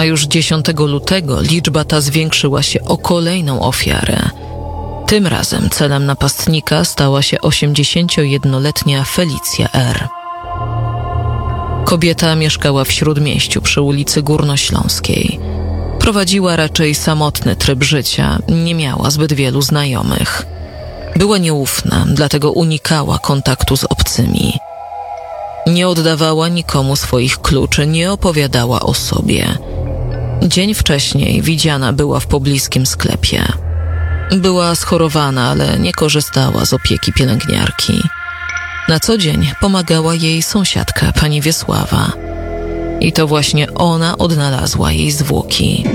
A już 10 lutego liczba ta zwiększyła się o kolejną ofiarę. Tym razem celem napastnika stała się 81-letnia Felicja R. Kobieta mieszkała w Śródmieściu przy ulicy Górnośląskiej. Prowadziła raczej samotny tryb życia, nie miała zbyt wielu znajomych. Była nieufna, dlatego unikała kontaktu z obcymi. Nie oddawała nikomu swoich kluczy, nie opowiadała o sobie. Dzień wcześniej widziana była w pobliskim sklepie. Była schorowana, ale nie korzystała z opieki pielęgniarki. Na co dzień pomagała jej sąsiadka, pani Wiesława. I to właśnie ona odnalazła jej zwłoki.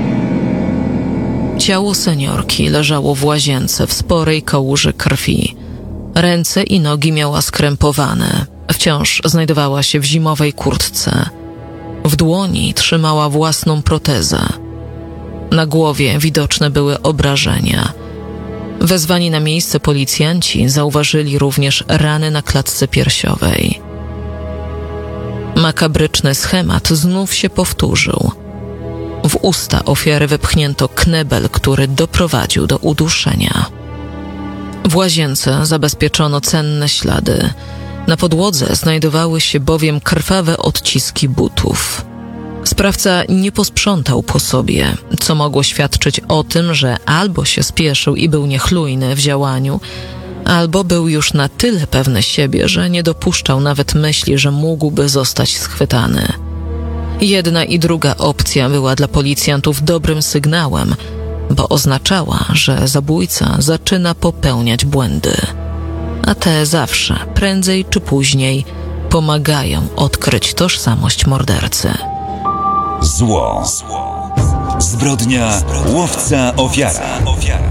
Ciało seniorki leżało w łazience w sporej kałuży krwi. Ręce i nogi miała skrępowane. Wciąż znajdowała się w zimowej kurtce. W dłoni trzymała własną protezę. Na głowie widoczne były obrażenia. Wezwani na miejsce policjanci zauważyli również rany na klatce piersiowej. Makabryczny schemat znów się powtórzył. W usta ofiary wepchnięto knebel, który doprowadził do uduszenia. W łazience zabezpieczono cenne ślady. Na podłodze znajdowały się bowiem krwawe odciski butów. Sprawca nie posprzątał po sobie, co mogło świadczyć o tym, że albo się spieszył i był niechlujny w działaniu, albo był już na tyle pewny siebie, że nie dopuszczał nawet myśli, że mógłby zostać schwytany. Jedna i druga opcja była dla policjantów dobrym sygnałem, bo oznaczała, że zabójca zaczyna popełniać błędy. A te zawsze, prędzej czy później, pomagają odkryć tożsamość mordercy. Zło. Zbrodnia, łowca, ofiara.